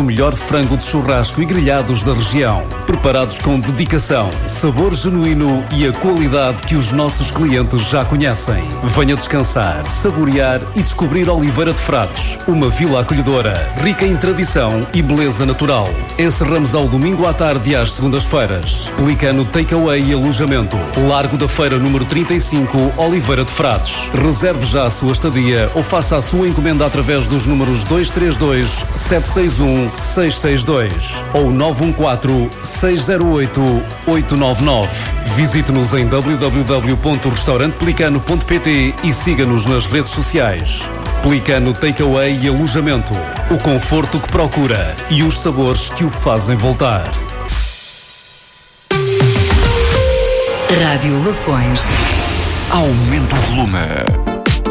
melhor frango de churrasco e grelhados da região. Preparados com dedicação, sabor genuíno e a qualidade que os nossos clientes já conhecem. Venha descansar, saborear e descobrir Oliveira de Frades, uma vila acolhedora, rica em tradição e beleza natural. Encerramos ao domingo à tarde e às segundas-feiras. Pelicano Takeaway e Alojamento. Largo da Feira número 35, Oliveira de Frades. Reserve já a sua estadia ou faça a sua encomenda através dos números 232-761-662 ou 914-608-899. Visite-nos em www.restaurantepelicano.pt e siga-nos nas redes sociais. Pelicano Takeaway e Alojamento. O conforto que procura e os sabores que o fazem voltar. Rádio Lafões. Aumenta o volume.